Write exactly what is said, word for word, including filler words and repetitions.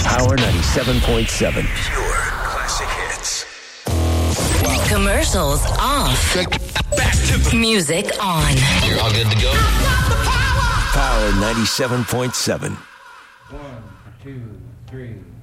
Power ninety-seven point seven. Pure classic hits. Commercials off. Back to the Music on. You're all good to go. Power ninety-seven point seven. One, two, three.